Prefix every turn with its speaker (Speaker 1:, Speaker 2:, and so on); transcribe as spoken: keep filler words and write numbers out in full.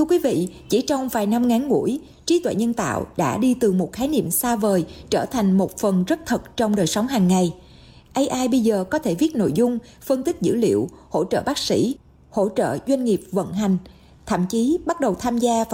Speaker 1: Thưa quý vị, chỉ trong vài năm ngắn ngủi, trí tuệ nhân tạo đã đi từ một khái niệm xa vời trở thành một phần rất thật trong đời sống hàng ngày. a i bây giờ có thể viết nội dung, phân tích dữ liệu, hỗ trợ bác sĩ, hỗ trợ doanh nghiệp vận hành, thậm chí bắt đầu tham gia vào